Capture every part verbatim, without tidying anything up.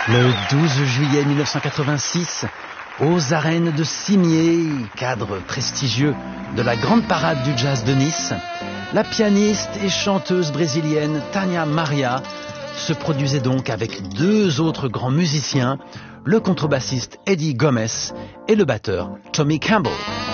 Le douze juillet mille neuf cent quatre-vingt-six, aux arènes de Cimiez, cadre prestigieux de la grande parade du jazz de Nice, la pianiste et chanteuse brésilienne Tania Maria se produisait donc avec deux autres grands musiciens, le contrebassiste Eddie Gomez et le batteur Tommy Campbell.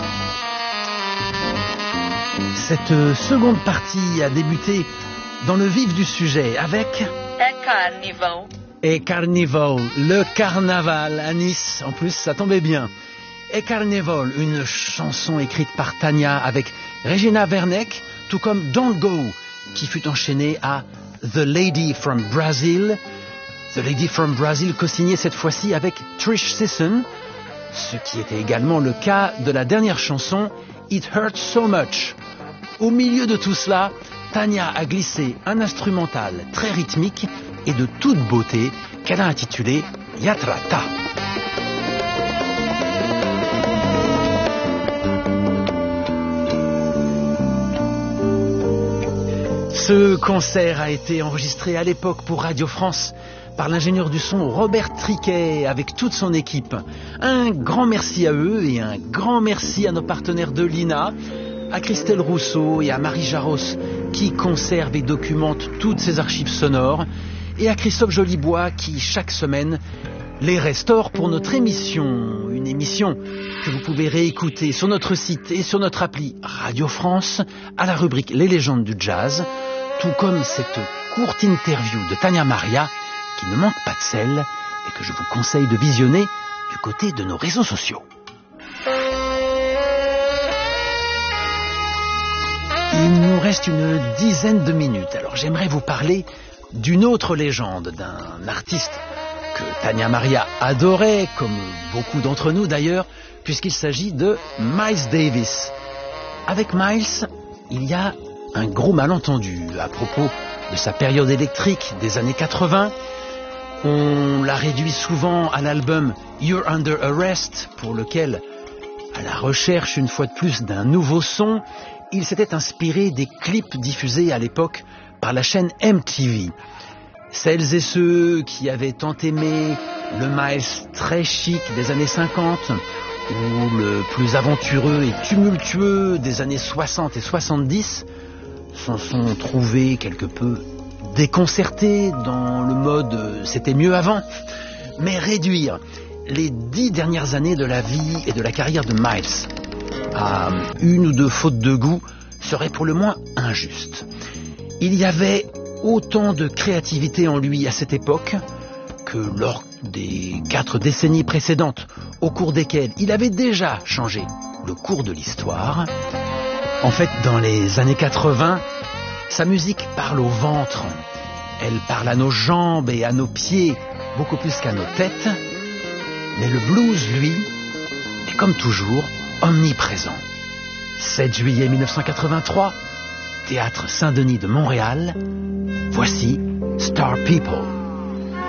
Cette seconde partie a débuté dans le vif du sujet avec... E Carnival. Et Carnival, le carnaval à Nice, en plus ça tombait bien. Et Carnival, une chanson écrite par Tania avec Regina Werneck, tout comme Don't Go, qui fut enchaînée à The Lady from Brazil. The Lady from Brazil co-signée cette fois-ci avec Trish Sisson, ce qui était également le cas de la dernière chanson It Hurts So Much. Au milieu de tout cela, Tania a glissé un instrumental très rythmique et de toute beauté qu'elle a intitulé Yatrata. Ce concert a été enregistré à l'époque pour Radio France par l'ingénieur du son Robert Triquet avec toute son équipe. Un grand merci à eux et un grand merci à nos partenaires de l'I N A, à Christelle Rousseau et à Marie Jaros qui conservent et documentent toutes ces archives sonores, et à Christophe Jolibois qui, chaque semaine, les restaure pour notre émission. Une émission que vous pouvez réécouter sur notre site et sur notre appli Radio France à la rubrique Les légendes du jazz, tout comme cette courte interview de Tania Maria qui ne manque pas de sel et que je vous conseille de visionner du côté de nos réseaux sociaux. Il nous reste une dizaine de minutes, alors j'aimerais vous parler d'une autre légende, d'un artiste que Tania Maria adorait, comme beaucoup d'entre nous d'ailleurs, puisqu'il s'agit de Miles Davis. Avec Miles, il y a un gros malentendu à propos de sa période électrique des années quatre-vingts. On l'a réduit souvent à l'album You're Under Arrest, pour lequel, à la recherche une fois de plus d'un nouveau son, il s'était inspiré des clips diffusés à l'époque par la chaîne M T V. Celles et ceux qui avaient tant aimé le Miles très chic des années cinquante ou le plus aventureux et tumultueux des années soixante et soixante-dix s'en sont trouvés quelque peu déconcertés dans le mode « c'était mieux avant ». Mais réduire les dix dernières années de la vie et de la carrière de Miles à une ou deux fautes de goût serait pour le moins injuste. Il y avait autant de créativité en lui à cette époque que lors des quatre décennies précédentes, au cours desquelles il avait déjà changé le cours de l'histoire. En fait, dans les années quatre-vingts, sa musique parle au ventre. Elle parle à nos jambes et à nos pieds, beaucoup plus qu'à nos têtes. Mais le blues, lui, est comme toujours omniprésent. sept juillet mille neuf cent quatre-vingt-trois, Théâtre Saint-Denis de Montréal, voici Star People.